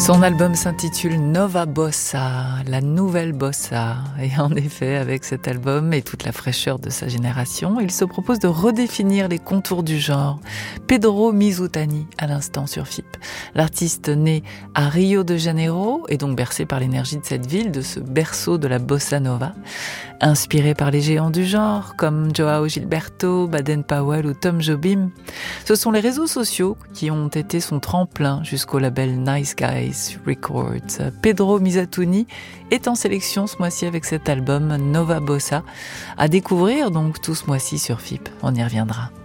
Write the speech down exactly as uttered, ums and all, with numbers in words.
Son album s'intitule Nova Bossa, la nouvelle bossa. Et en effet, avec cet album et toute la fraîcheur de sa génération, il se propose de redéfinir les contours du genre. Pedro Mizutani, à l'instant sur F I P. L'artiste né à Rio de Janeiro, et donc bercé par l'énergie de cette ville, de ce berceau de la bossa nova. Inspiré par les géants du genre, comme Joao Gilberto, Baden Powell ou Tom Jobim. Ce sont les réseaux sociaux qui ont été son tremplin jusqu'au label Nice Guys Records. Pedro Mizutani est en sélection ce mois-ci avec cet album Nova Bossa, à découvrir donc tout ce mois-ci sur F I P. On y reviendra.